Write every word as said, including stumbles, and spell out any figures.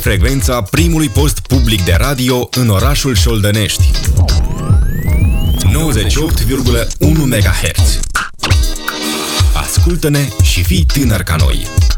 Frecvența primului post public de radio în orașul Șoldănești. nouăzeci și opt virgulă unu megahertz. Ascultă-ne și fii tânăr ca noi.